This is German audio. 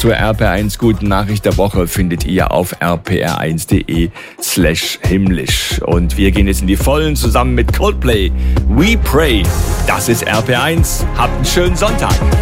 zur RPR1 Guten Nachricht der Woche findet ihr auf rpr1.de/himmlisch. Und wir gehen jetzt in die Vollen zusammen mit Coldplay. We Pray. Das ist RPR1. Habt einen schönen Sonntag.